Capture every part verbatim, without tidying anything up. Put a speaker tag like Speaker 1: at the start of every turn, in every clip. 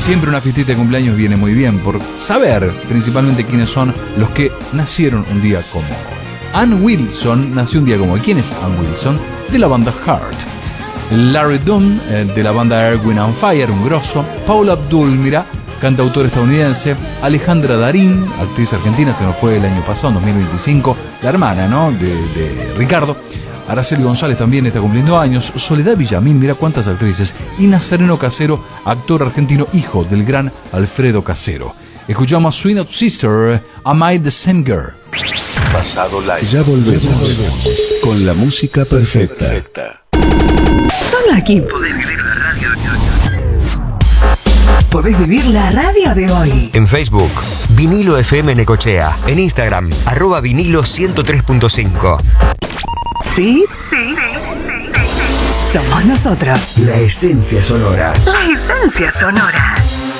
Speaker 1: Siempre una fiestita de cumpleaños viene muy bien por saber principalmente quiénes son los que nacieron un día como hoy. Ann Wilson nació un día como hoy. ¿Quién es Ann Wilson? De la banda Heart. Larry Dunn, eh, de la banda Earth, Wind and Fire, un grosso. Paula Abdul, mira, cantautor estadounidense. Alejandra Darín, actriz argentina, se nos fue el año pasado, en dos mil veinticinco, la hermana, ¿no?, de, de Ricardo. Araceli González también está cumpliendo años. Soledad Villamil, mira cuántas actrices. Y Nazareno Casero, actor argentino, hijo del gran Alfredo Casero. Escuchamos Swing Out Sister, Am I the Same Girl?
Speaker 2: Pasado Live. Ya volvemos, ya volvemos con la música perfecta. perfecta.
Speaker 3: Solo aquí podés vivir la radio de hoy. Podés vivir la radio de hoy.
Speaker 4: En Facebook, Vinilo F M Necochea. En Instagram, arroba vinilo ciento tres punto cinco.
Speaker 3: ¿Sí? Sí, sí, sí, sí. Somos nosotros.
Speaker 4: La esencia sonora.
Speaker 3: La esencia sonora.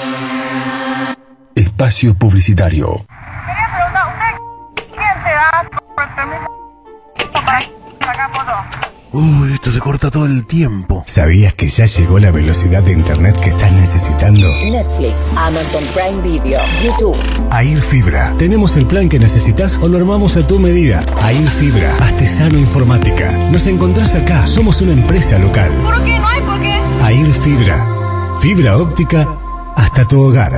Speaker 2: Espacio publicitario.
Speaker 5: Quería preguntar, ¿usted quién se da por el permiso para sacar fotos?
Speaker 6: Uy, esto se corta todo el tiempo.
Speaker 7: ¿Sabías que ya llegó la velocidad de internet que estás necesitando?
Speaker 8: Netflix, Amazon Prime Video, YouTube.
Speaker 7: Air Fibra. Tenemos el plan que necesitas o lo armamos a tu medida. Air Fibra, Artesano Informática. Nos encontrás acá. Somos una empresa local.
Speaker 5: ¿Por qué? No hay por qué.
Speaker 7: Air Fibra. Fibra óptica hasta tu hogar.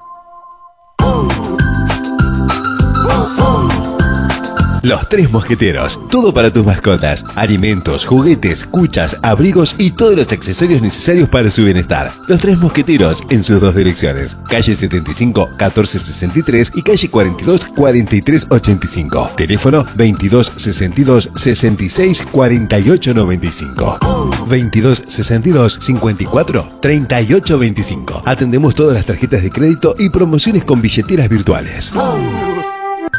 Speaker 9: Los Tres Mosqueteros, todo para tus mascotas, alimentos, juguetes, cuchas, abrigos y todos los accesorios necesarios para su bienestar. Los Tres Mosqueteros en sus dos direcciones, calle setenta y cinco, catorce sesenta y tres y calle cuarenta y dos, cuarenta y tres ochenta y cinco. Teléfono veintidós sesenta y dos, sesenta y seis, cuarenta y ocho noventa y cinco. veintidós sesenta y dos, cincuenta y cuatro, treinta y ocho veinticinco. Atendemos todas las tarjetas de crédito y promociones con billeteras virtuales.